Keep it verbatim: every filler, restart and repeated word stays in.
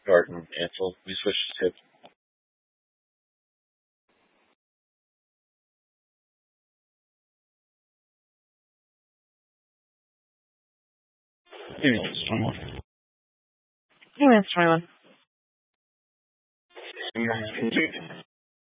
Garden, Ansel. We switched to tip. Maybe it's twenty-one. Maybe it's twenty-one.